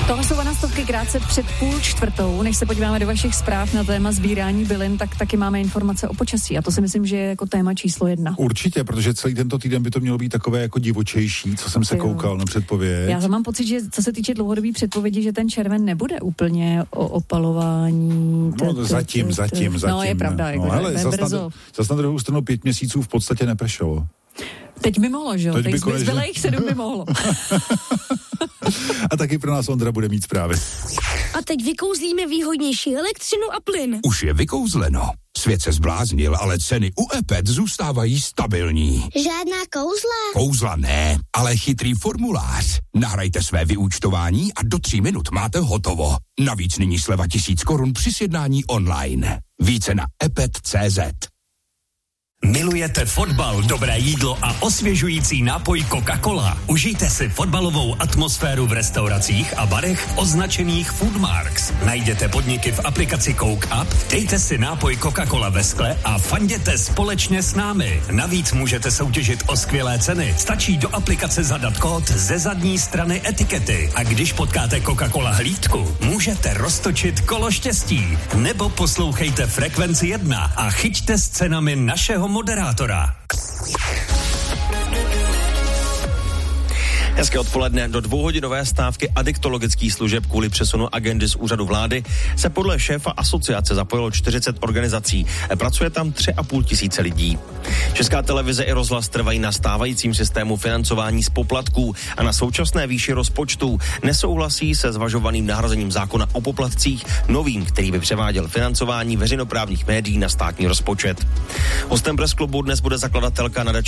Tohle jsou vanastovky krátce před 3:30. Než se podíváme do vašich zpráv na téma sbírání bylin, tak taky máme informace o počasí. A to si myslím, že je jako téma číslo 1. Určitě, protože celý tento týden by to mělo být takové jako divočejší, co jsem se koukal na předpověď. Já mám pocit, že co se týče dlouhodobý předpovědi, že ten červen nebude úplně o opalování. Zatím. No, je pravda. Ale zas na druhou stranu 5 měsíců v podstatě nepršelo. Teď by mohlo, že jo? Teď zbylejch 7 by mohlo. A taky pro nás Ondra bude mít zprávy. A teď vykouzlíme výhodnější elektřinu a plyn. Už je vykouzleno. Svět se zbláznil, ale ceny u EPET zůstávají stabilní. Žádná kouzla? Kouzla ne, ale chytrý formulář. Nahrajte své vyúčtování a do 3 minut máte hotovo. Navíc nyní sleva 1000 korun při sjednání online. Více na epet.cz. Milujete fotbal, dobré jídlo a osvěžující nápoj Coca-Cola? Užijte si fotbalovou atmosféru v restauracích a barech označených Foodmarks. Najděte podniky v aplikaci Coke Up, dejte si nápoj Coca-Cola ve skle a fanděte společně s námi. Navíc můžete soutěžit o skvělé ceny. Stačí do aplikace zadat kód ze zadní strany etikety. A když potkáte Coca-Cola hlídku, můžete roztočit kolo štěstí. Nebo poslouchejte Frekvenci 1 a chyťte s cenami našeho moderátora. Hezké odpoledne. Do 2hodinové stávky adiktologických služeb kvůli přesunu agendy z úřadu vlády se podle šéfa asociace zapojilo 40 organizací. Pracuje tam 3,5 tisíce lidí. Česká televize i rozhlas trvají na stávajícím systému financování z poplatků a na současné výši rozpočtů. Nesouhlasí se zvažovaným nahrazením zákona o poplatcích novým, který by převáděl financování veřejnoprávních médií na státní rozpočet. Hostem Press Clubu dnes bude zakladatelka nadační